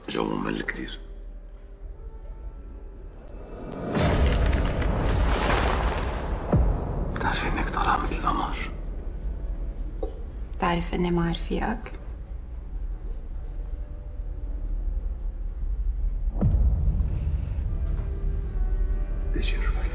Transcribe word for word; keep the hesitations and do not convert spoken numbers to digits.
جو ممل كتير. بتعرفي انك طالعة مثل القمر. بتعرف اني ما رفيقك؟ بدي اشوفك.